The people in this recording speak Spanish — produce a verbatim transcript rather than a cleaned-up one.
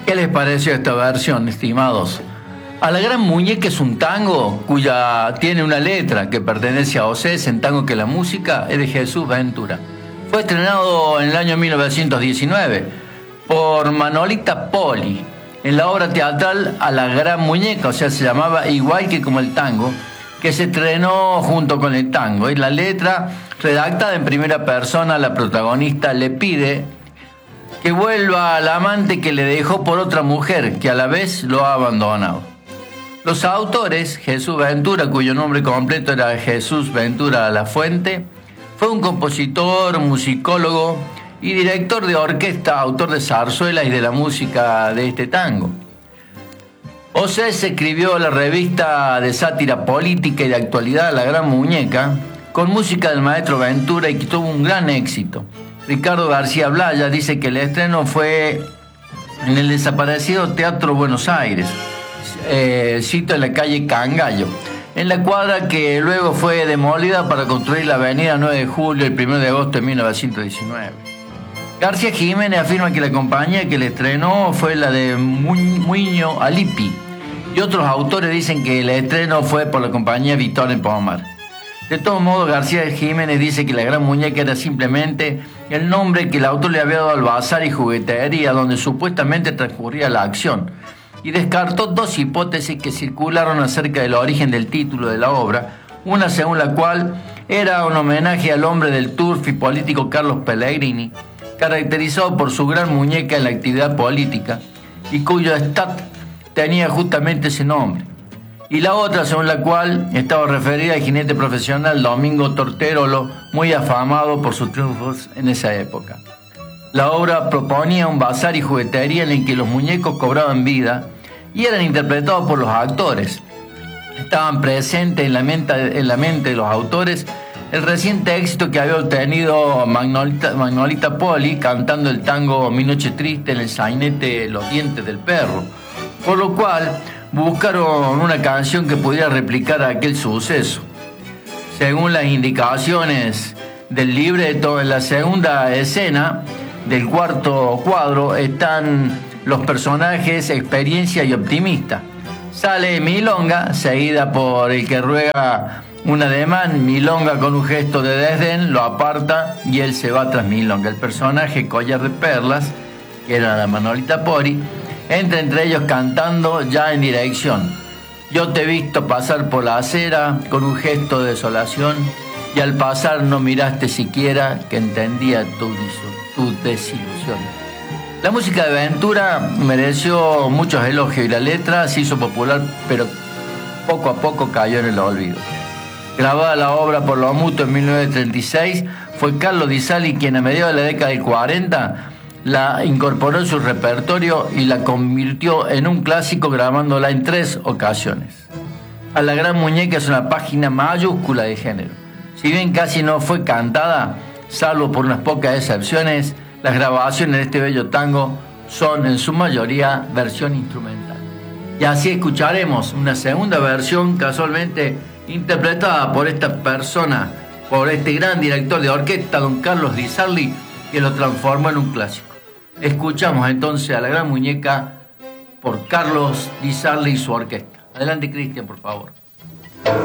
¿Qué les pareció esta versión, estimados? A la Gran Muñeca es un tango cuya tiene una letra que pertenece a Océs, en tango que la música es de Jesús Ventura. Fue estrenado en el año mil novecientos diecinueve por Manolita Poli en la obra teatral A la Gran Muñeca, o sea, se llamaba igual que como el tango, que se estrenó junto con el tango. Y la letra, redactada en primera persona, la protagonista le pide que vuelva al amante que le dejó por otra mujer, que a la vez lo ha abandonado. Los autores, Jesús Ventura, cuyo nombre completo era Jesús Ventura Lafuente, fue un compositor, musicólogo y director de orquesta, autor de zarzuelas y de la música de este tango. Océs escribió la revista de sátira política y de actualidad La Gran Muñeca, con música del maestro Ventura y que tuvo un gran éxito. Ricardo García Blaya dice que el estreno fue en el desaparecido Teatro Buenos Aires, eh, sito en la calle Cangallo, en la cuadra que luego fue demolida para construir la avenida nueve de julio el primero de agosto de mil novecientos diecinueve. García Jiménez afirma que la compañía que le estrenó fue la de Muño Alipi, y otros autores dicen que el estreno fue por la compañía Victor Pomar. De todos modos, García Jiménez dice que La Gran Muñeca era simplemente el nombre que el autor le había dado al bazar y juguetería donde supuestamente transcurría la acción, y descartó dos hipótesis que circularon acerca del origen del título de la obra, una según la cual era un homenaje al hombre del turf y político Carlos Pellegrini, caracterizado por su gran muñeca en la actividad política y cuyo stat tenía justamente ese nombre, y la otra según la cual estaba referida al jinete profesional Domingo Torterolo, muy afamado por sus triunfos en esa época. La obra proponía un bazar y juguetería en el que los muñecos cobraban vida y eran interpretados por los actores. Estaban presentes en la mente, en la mente de los autores el reciente éxito que había obtenido Manolita, Manolita Poli cantando el tango Mi Noche Triste en el sainete Los Dientes del Perro, por lo cual buscaron una canción que pudiera replicar aquel suceso. Según las indicaciones del libreto, en la segunda escena del cuarto cuadro están los personajes Experiencia y Optimista. Sale Milonga, seguida por el que ruega un ademán. Milonga, con un gesto de desdén, lo aparta y él se va tras Milonga. El personaje Collar de Perlas, que era la Manolita Poli, entra entre ellos cantando ya en dirección. Yo te he visto pasar por la acera con un gesto de desolación, y al pasar no miraste siquiera que entendía tu, tu desilusión. La música de Ventura mereció muchos elogios y la letra se hizo popular, pero poco a poco cayó en el olvido. Grabada la obra por lo mutuo en mil novecientos treinta y seis, fue Carlos Di Sarli quien a mediados de la década del cuarenta la incorporó en su repertorio y la convirtió en un clásico, grabándola en tres ocasiones. A la Gran Muñeca es una página mayúscula de género. Si bien casi no fue cantada, salvo por unas pocas excepciones, las grabaciones de este bello tango son en su mayoría versión instrumental. Y así escucharemos una segunda versión casualmente interpretada por esta persona, por este gran director de orquesta, don Carlos Di Sarli, que lo transformó en un clásico. Escuchamos entonces a La Gran Muñeca por Carlos Di Sarli y su orquesta. Adelante, Cristian, por favor.